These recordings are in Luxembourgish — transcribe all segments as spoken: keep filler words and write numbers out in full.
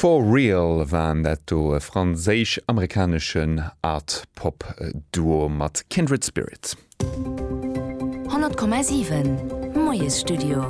For real waren dat do franséich-amerikanischen Art-Pop-Duo mat Kindred Spirit. hundert Komma sieben Moes Studio.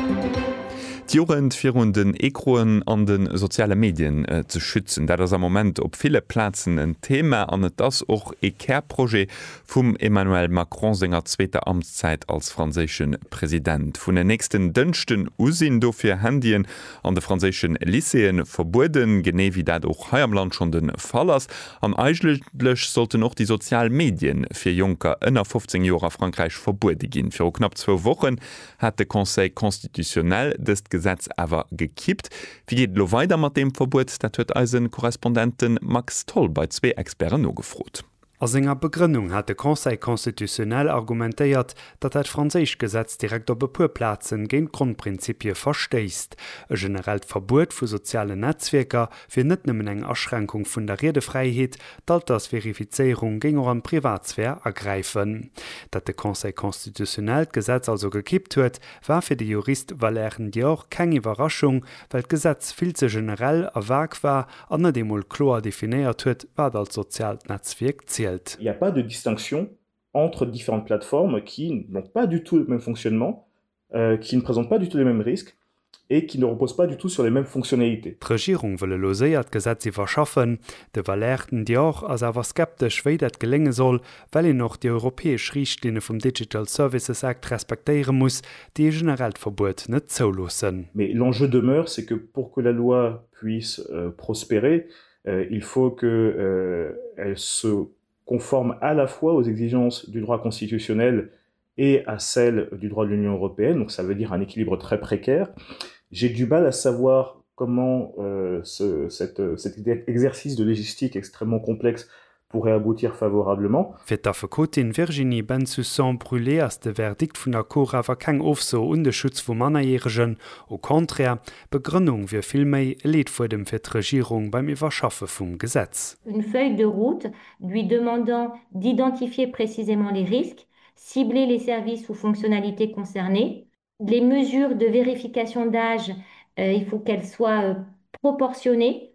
Jurend fir hun den Ekroen an den soziale Medien äh, zu schützen, dat ass am moment op viele Plätzen ein Thema an et das och e Care-Projekt vum Emmanuel Macron senger zweiter Amtszeit als franzéschen Präsident. Vun den nächsten dënchten Usinn do fir Handien an de franzéschen Lyceen verbuden, gené wie dat och ha am Land schon den Fall ass. Am Eiglech sollten noch die sozialen Medien fir Junker ënner fünfzehn Jorer Frankreich verbude ginn. Für knapp zwei Wochen hat de Conseil konstitutionell des Gesetz awer gekippt. Wie geht lo weiter mat dem Verbot, dat huet eisen Korrespondenten Max Toll bei zwei Experten no gefrot. Aus enger Begründung hat de Conseil konstitutionell argumentéiert, dat et Franzéisch Gesetz direkt op Bepurplazen géint Grundprinzipie versteist. E generell Verbot vu soziale Netzwerker fir net nëmmen eng Erschränkung vun der Redefreiheet, d'Altersverifizierung géng or an Privatsphär ergreifen. Dat de Conseil konstitutionell Gesetz also gekippt huet, war fir de Jurist Valère Dior keng Überraschung, weil d Gesetz viel ze generell a vag war, an demol klar definiert huet, wat als sozialt Netzwerk zielt. Il n'y a pas de distinction entre différentes plateformes qui n'ont pas du tout le même fonctionnement, euh, qui ne présentent pas du tout les mêmes risques et qui ne reposent pas du tout sur les mêmes fonctionnalités. Die Regierung will loséiert Gesetze verschaffen. De Valère Dior as awer skeptisch, wie dat gelingen soll, weil er noch die europäische Richtlinie vom Digital Services Act respektieren muss, die generell Verbot net zulassen. Mais l'enjeu demeure, c'est que pour que la loi puisse euh, prospérer, euh, il faut que euh, elle se conforme à la fois aux exigences du droit constitutionnel et à celles du droit de l'Union européenne, donc ça veut dire un équilibre très précaire. J'ai du mal à savoir comment euh, ce, cette, cet exercice de légistique extrêmement complexe pourrait aboutir favorablement. Für die Advokatin Virginie Bensoussan-Brûlé as de Verdikt vun der Cour awer keng ofso und de Schutz vu Mannerjähregen, au contraire, Begründung wie viel méi Lied vor dem fir d' Regierung beim Iwerschaffe vum Gesetz. Une feuille de route lui demandant d'identifier précisément les risques, cibler les services ou fonctionnalités concernées. Les mesures de vérification d'âge, euh, il faut qu'elles soient euh, proportionnées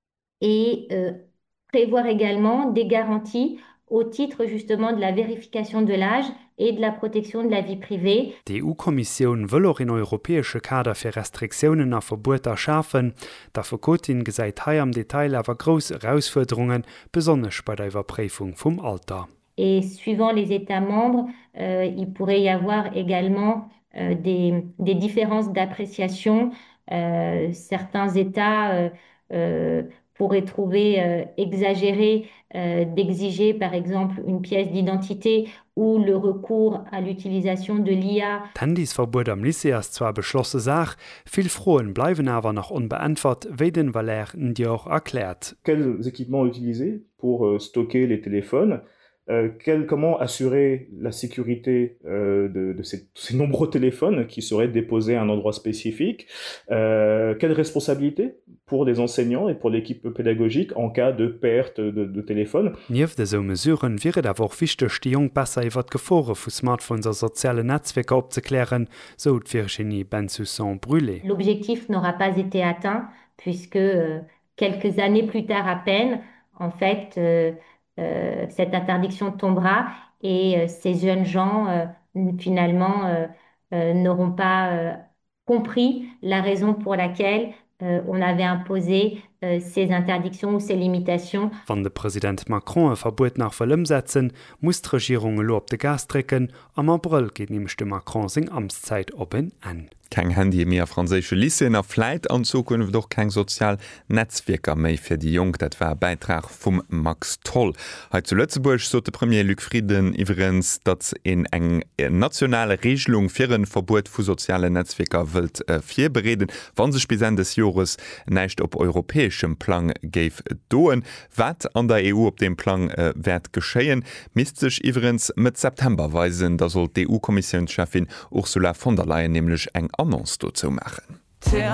et euh, prévoir également des garanties au titre justement de la vérification de l'âge et de la protection de la vie privée. Die E U-Kommission will auch in europäische Kader für Restriktionen a Verboter schaffen. D'Advokatin gesagt hai am Detail aber große Herausforderungen, besonders bei der Überprüfung vom Alter. Et suivant les États membres, euh, il pourrait y avoir également euh, des, des différences d'appréciation. Euh, certains États euh, euh, pourrait trouver euh, exagéré euh, d'exiger par exemple une pièce d'identité ou le recours à l'utilisation de l'I A. Handysverbot am Lycée ist zwar beschlossene Sache, viele Fragen bleiben aber noch unbeantwortet, wie den Valère Dior erklärt. Quels équipements utiliser pour euh, stocker les téléphones? Euh, quel, comment assurer la sécurité euh, de, de ces, ces nombreux téléphones qui seraient déposés à un endroit spécifique, euh, quelle responsabilité pour les enseignants et pour l'équipe pédagogique en cas de perte de, de téléphone. Nieef de so mesuren wäre d'avoir wichtig die Jung besser iwwer Gefore vu Smartphones a soziale Netzwerke opzeklären, so Virginie Bensoussan-Brûlé. L'objectif n'aura pas été atteint puisque euh, quelques années plus tard à peine, en fait, euh, Euh, cette interdiction tombera et euh, ces jeunes gens euh, finalement euh, euh, n'auront pas euh, compris la raison pour laquelle euh, on avait imposé euh, ces interdictions ou ces limitations. Wenn der Präsident Macron ein Verbot nach vollem setzen, muss die Regierung lo op de Gas trecken, am April geht nämlich de Macron sing Amtszeit oben an. Kein Handy mehr französische Lyceen a Fleit an Zukunft doch kein sozial Netzwerker méi fir die Jung, dat war Beitrag vum Max Toll. Heute zu Lützeburg so der Premier Luc Frieden iwrens, dat in eng nationale Regelung fir een Verbot vu soziale Netzwerker wild äh, fir bereden, wann sech bis Ende des Jahres neicht op europäischem Plan geif doen. Wat an der E U op dem Plan äh, werd geschéien, misst sech iwrens mit September weisen, da soll die E U-Kommissionschefin Ursula von der Leyen nämlich eng Annonce dazu machen.